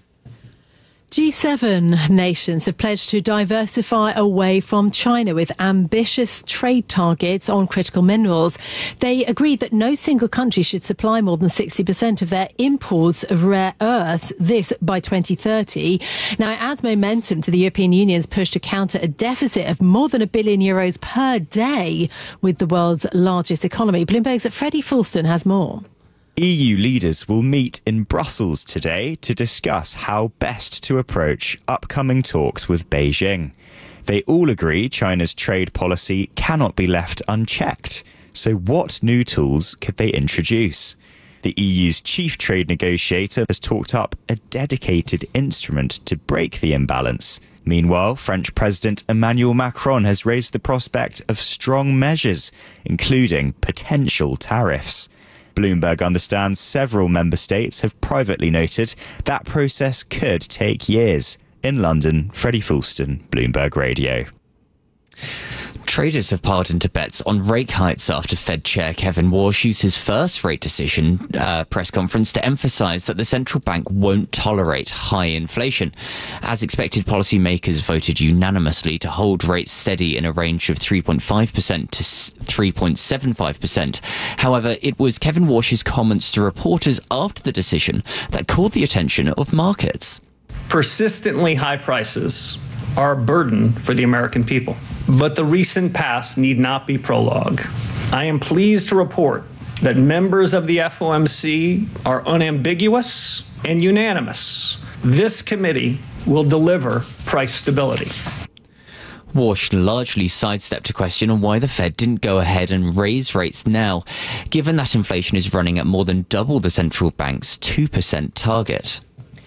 G7 nations have pledged to diversify away from China with ambitious trade targets on critical minerals. They agreed that no single country should supply more than 60% of their imports of rare earths, this by 2030. Now, it adds momentum to the European Union's push to counter a deficit of more than €1 billion per day with the world's largest economy. Bloomberg's Freddie Fulston has more. EU leaders will meet in Brussels today to discuss how best to approach upcoming talks with Beijing. They all agree China's trade policy cannot be left unchecked. So what new tools could they introduce? The EU's chief trade negotiator has talked up a dedicated instrument to break the imbalance. Meanwhile, French President Emmanuel Macron has raised the prospect of strong measures, including potential tariffs. Bloomberg understands several member states have privately noted that process could take years. In London, Freddie Fulston, Bloomberg Radio. Traders have piled into bets on rate hikes after Fed Chair Kevin Walsh used his first rate decision press conference to emphasize that the central bank won't tolerate high inflation. As expected, policymakers voted unanimously to hold rates steady in a range of 3.5% to 3.75%. However, it was Kevin Walsh's comments to reporters after the decision that caught the attention of markets. Persistently high prices are a burden for the American people. But the recent past need not be prologue. I am pleased to report that members of the FOMC are unambiguous and unanimous. This committee will deliver price stability. Walsh largely sidestepped a question on why the Fed didn't go ahead and raise rates now, given that inflation is running at more than double the central bank's 2% target.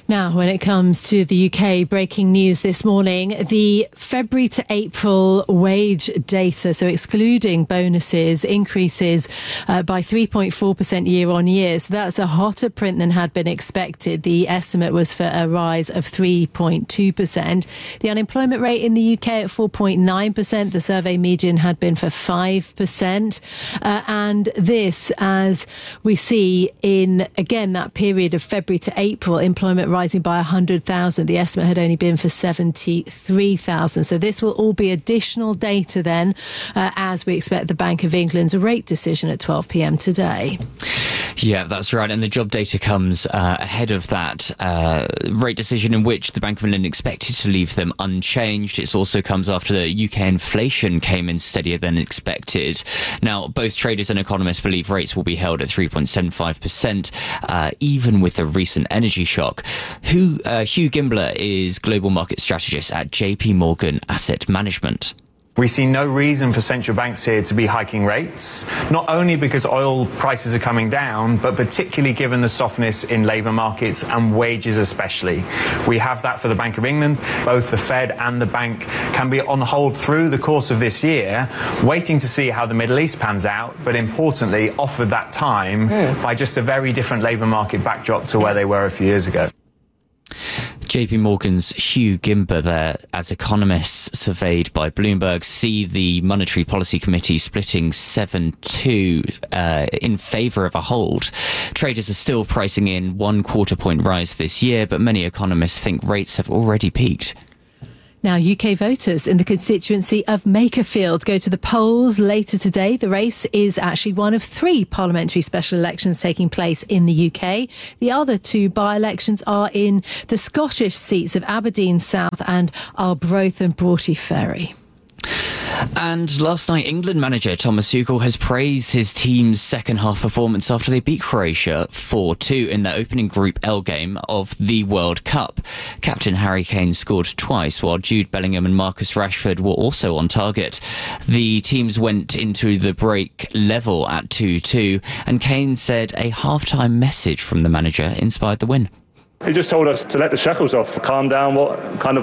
Now, when it comes to the UK, breaking news this morning, the February to April wage data, so excluding bonuses, increases by 3.4% year on year. So that's a hotter print than had been expected. The estimate was for a rise of 3.2%. The unemployment rate in the UK at 4.9%. The survey median had been for 5%. And this, as we see in, again, that period of February to April, employment rising by 100,000. The estimate had only been for 73,000. So this will all be additional data then, as we expect the Bank of England's rate decision at 12 p.m. today. Yeah, that's right. And the job data comes ahead of that rate decision, in which the Bank of England expected to leave them unchanged. It also comes after the UK inflation came in steadier than expected. Now, both traders and economists believe rates will be held at 3.75%, even with the recent energy shock. Hugh Gimbler is global market strategist at JP Morgan Asset Management. We see no reason for central banks here to be hiking rates, not only because oil prices are coming down, but particularly given the softness in labour markets and wages especially. We have that for the Bank of England. Both the Fed and the bank can be on hold through the course of this year, waiting to see how the Middle East pans out, but importantly offered that time by just a very different labour market backdrop to where they were a few years ago. JP Morgan's Hugh Gimbler there, as economists surveyed by Bloomberg see the Monetary Policy Committee splitting 7-2 in favour of a hold. Traders are still pricing in 1 quarter point rise this year, but many economists think rates have already peaked. Now, UK voters in the constituency of Makerfield go to the polls later today. The race is actually one of 3 parliamentary special elections taking place in the UK. The other 2 by-elections are in the Scottish seats of Aberdeen South and Arbroath and Broughty Ferry. And last night, England manager Thomas Tuchel has praised his team's second half performance after they beat Croatia 4-2 in their opening Group L game of the World Cup. Captain Harry Kane scored twice, while Jude Bellingham and Marcus Rashford were also on target. The teams went into the break level at 2-2, and Kane said a half-time message from the manager inspired the win. He just told us to let the shackles off, calm down, what kind of